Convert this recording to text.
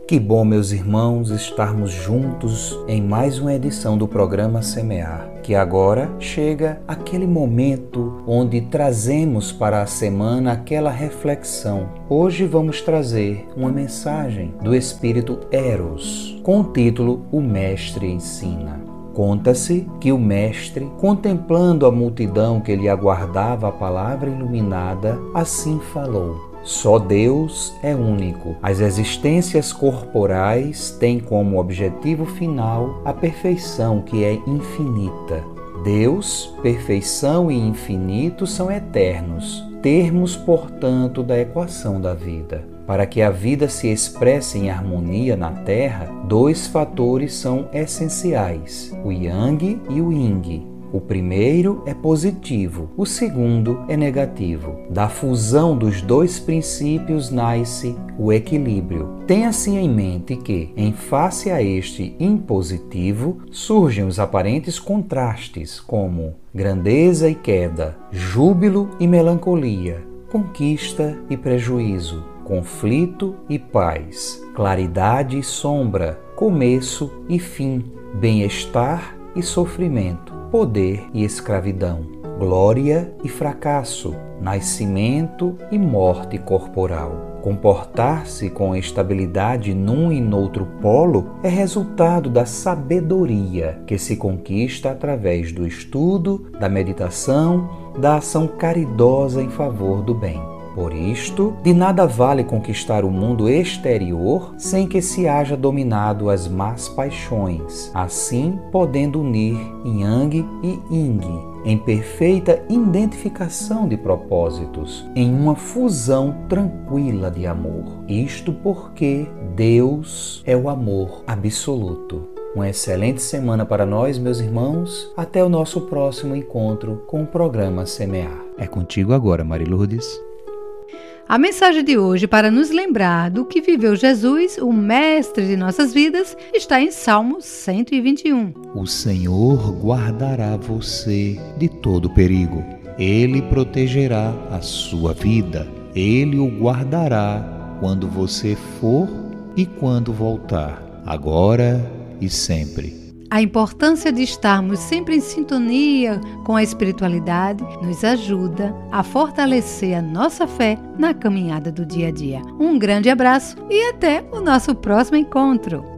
Que bom, meus irmãos, estarmos juntos em mais uma edição do programa Semear, que agora chega aquele momento onde trazemos para a semana aquela reflexão. Hoje vamos trazer uma mensagem do Espírito Eros, com o título O Mestre Ensina. Conta-se que o mestre, contemplando a multidão que lhe aguardava a palavra iluminada, assim falou: só Deus é único. As existências corporais têm como objetivo final a perfeição, que é infinita. Deus, perfeição e infinito são eternos, termos, portanto, da equação da vida. Para que a vida se expresse em harmonia na Terra, dois fatores são essenciais: o Yang e o Yin. O primeiro é positivo, o segundo é negativo. Da fusão dos dois princípios nasce o equilíbrio. Tenha assim em mente que, em face a este impositivo, surgem os aparentes contrastes, como grandeza e queda, júbilo e melancolia, conquista e prejuízo, conflito e paz, claridade e sombra, começo e fim, bem-estar e sofrimento, poder e escravidão, glória e fracasso, nascimento e morte corporal. Comportar-se com estabilidade num e noutro polo é resultado da sabedoria que se conquista através do estudo, da meditação, da ação caridosa em favor do bem. Por isto, de nada vale conquistar o mundo exterior sem que se haja dominado as más paixões, assim podendo unir Yang e Yin em perfeita identificação de propósitos, em uma fusão tranquila de amor. Isto porque Deus é o amor absoluto. Uma excelente semana para nós, meus irmãos. Até o nosso próximo encontro com o programa Semear. É contigo agora, Mari Lourdes. A mensagem de hoje, para nos lembrar do que viveu Jesus, o mestre de nossas vidas, está em Salmo 121. O Senhor guardará você de todo perigo. Ele protegerá a sua vida. Ele o guardará quando você for e quando voltar, agora e sempre. A importância de estarmos sempre em sintonia com a espiritualidade nos ajuda a fortalecer a nossa fé na caminhada do dia a dia. Um grande abraço e até o nosso próximo encontro!